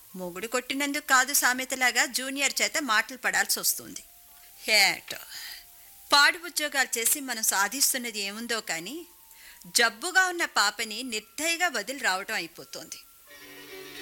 మొగుడు కొట్టినందుకు కాదు సామెతలాగా జూనియర్ చేత మాటలు పడాల్సి వస్తుంది. ఏటో పాడు ఉద్యోగాలు చేసి మనం సాధిస్తున్నది ఏముందో కానీ జబ్బుగా ఉన్న పాపని నిర్దయగా వదిలి రావటం అయిపోతుంది.